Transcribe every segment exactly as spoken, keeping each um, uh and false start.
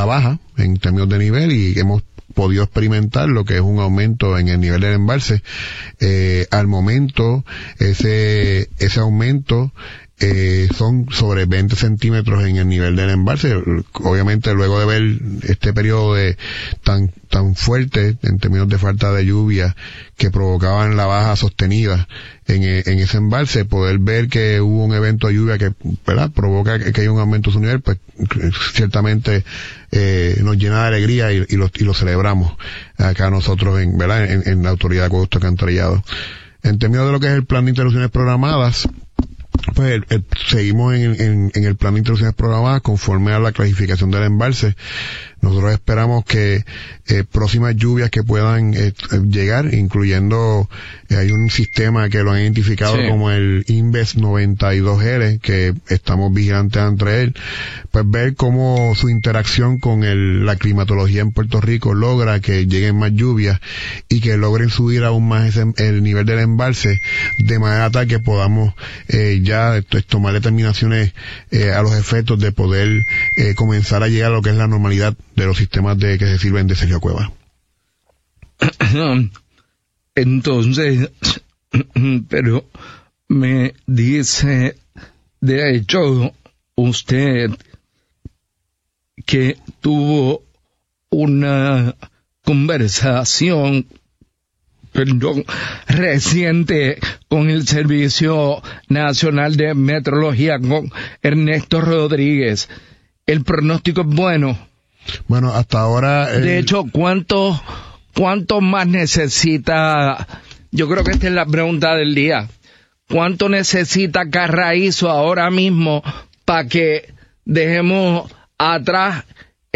a baja en términos de nivel y hemos podido experimentar lo que es un aumento en el nivel del embalse. Eh, al momento, ese, ese aumento Eh, son sobre veinte centímetros en el nivel del embalse. Obviamente, luego de ver este periodo de tan tan fuerte en términos de falta de lluvia que provocaban la baja sostenida en, en ese embalse, poder ver que hubo un evento de lluvia que, ¿verdad?, provoca que, que haya un aumento de su nivel, pues ciertamente eh, nos llena de alegría y, y, lo, y lo celebramos acá nosotros en, ¿verdad?, en, en la Autoridad de Acueducto Alcantarillado. En términos de lo que es el plan de interrupciones programadas, pues el, el, seguimos en, en, en el plan de interrupciones programadas conforme a la clasificación del embalse. Nosotros esperamos que eh, próximas lluvias que puedan eh, llegar, incluyendo, eh, hay un sistema que lo han identificado sí. como el Inves noventa y dos L, que estamos vigilantes entre él, pues ver cómo su interacción con el, la climatología en Puerto Rico logra que lleguen más lluvias y que logren subir aún más ese, el nivel del embalse, de manera tal que podamos eh, ya tomar determinaciones eh, a los efectos de poder eh, comenzar a llegar a lo que es la normalidad de los sistemas de que se sirven de Sergio Cuevas. Entonces, pero me dice, de hecho, usted que tuvo una conversación, perdón, reciente con el Servicio Nacional de Meteorología, con Ernesto Rodríguez. ¿El pronóstico es bueno? Bueno, hasta ahora... El... De hecho, ¿cuánto, cuánto más necesita? Yo creo que esta es la pregunta del día. ¿Cuánto necesita Carraízo ahora mismo para que dejemos atrás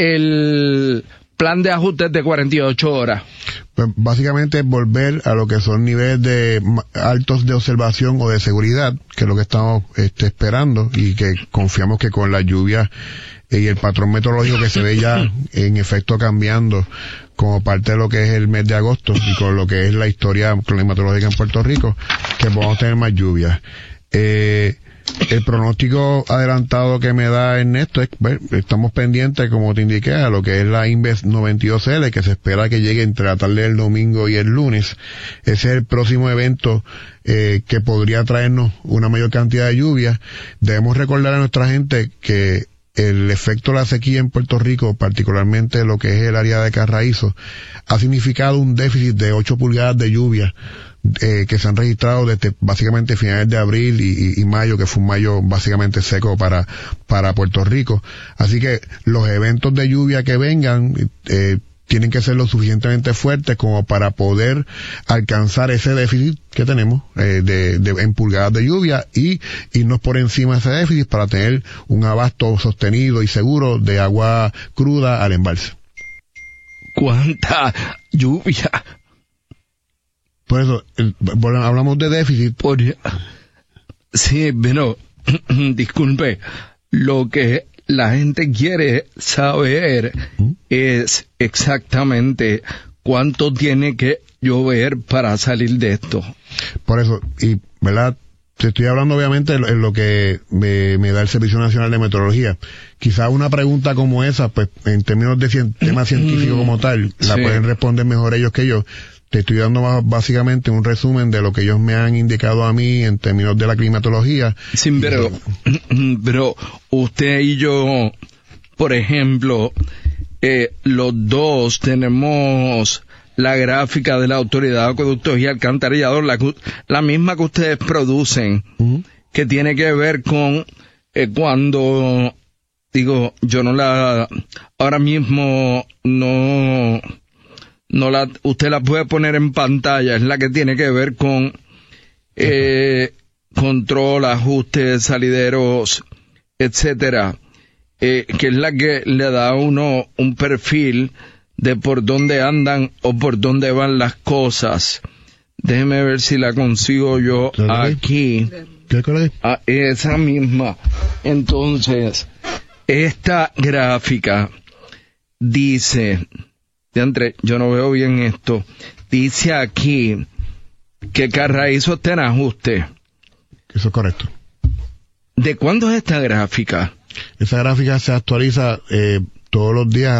el plan de ajustes de cuarenta y ocho horas? Pues básicamente volver a lo que son niveles de altos de observación o de seguridad, que es lo que estamos este, esperando, y que confiamos que con la lluvia y el patrón meteorológico que se ve ya en efecto cambiando como parte de lo que es el mes de agosto y con lo que es la historia climatológica en Puerto Rico, que podamos tener más lluvias. Eh, el pronóstico adelantado que me da Ernesto es, bueno, estamos pendientes, como te indiqué, a lo que es la Inves noventa y dos L, que se espera que llegue entre la tarde del domingo y el lunes. Ese es el próximo evento eh, que podría traernos una mayor cantidad de lluvia. Debemos recordar a nuestra gente que el efecto de la sequía en Puerto Rico, particularmente lo que es el área de Carraízo, ha significado un déficit de ocho pulgadas de lluvia eh, que se han registrado desde básicamente finales de abril y, y, y mayo, que fue un mayo básicamente seco para para Puerto Rico. Así que los eventos de lluvia que vengan eh, tienen que ser lo suficientemente fuertes como para poder alcanzar ese déficit que tenemos eh, de, de en pulgadas de lluvia y irnos por encima de ese déficit para tener un abasto sostenido y seguro de agua cruda al embalse. ¿Cuánta lluvia? Por eso, el, bueno, hablamos de déficit. Por, sí, pero, disculpe, lo que la gente quiere saber ¿Mm? es exactamente cuánto tiene que llover para salir de esto. Por eso, y, ¿verdad? Te estoy hablando obviamente en lo que me, me da el Servicio Nacional de Meteorología. Quizás una pregunta como esa, pues, en términos de cien, tema científico como tal, la sí. pueden responder mejor ellos que yo. Te estoy dando más, básicamente un resumen de lo que ellos me han indicado a mí en términos de la climatología. Sí, pero, pero usted y yo, por ejemplo, eh, los dos tenemos la gráfica de la Autoridad de Acueductos y Alcantarillados, la, la misma que ustedes producen, uh-huh. que tiene que ver con eh, cuando, digo, yo no la, ahora mismo no... No la, usted la puede poner en pantalla, es la que tiene que ver con eh, control, ajustes, salideros, etcétera, eh, que es la que le da a uno un perfil de por dónde andan o por dónde van las cosas. Déjeme ver si la consigo yo aquí. ¿Qué crees? A esa misma. Entonces, esta gráfica dice... Entre, yo no veo bien esto. Dice aquí que Carraízo está en ajuste. Eso es correcto. ¿De cuándo es esta gráfica? Esa gráfica se actualiza eh, todos los días